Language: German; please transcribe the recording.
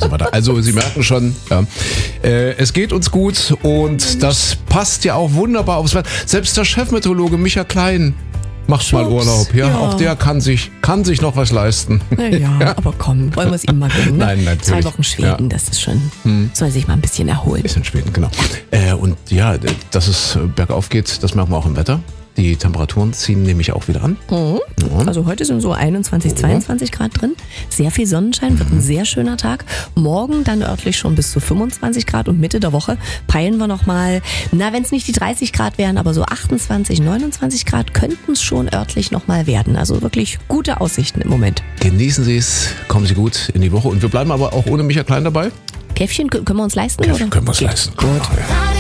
so weiter. Also Sie merken schon, ja, es geht uns gut und das passt ja auch wunderbar aufs Wetter. Selbst der Chefmeteorologe Micha Klein macht mal Urlaub. Ja, auch der kann sich noch was leisten. Ja, aber komm, wollen wir es ihm mal gönnen. Ne? Nein, natürlich. 2 Wochen Schweden, das ist schon, soll sich mal ein bisschen erholen. Ist in Schweden, genau. Und ja, dass es bergauf geht, das merken wir auch im Wetter. Die Temperaturen ziehen nämlich auch wieder an. Also heute sind so 21, 22 Grad drin. Sehr viel Sonnenschein, wird ein sehr schöner Tag. Morgen dann örtlich schon bis zu 25 Grad und Mitte der Woche peilen wir nochmal, wenn es nicht die 30 Grad wären, aber so 28, 29 Grad könnten es schon örtlich nochmal werden. Also wirklich gute Aussichten im Moment. Genießen Sie es, kommen Sie gut in die Woche und wir bleiben aber auch ohne Micha Klein dabei. Käffchen können wir uns leisten? Käffchen oder? können wir uns leisten. Gut.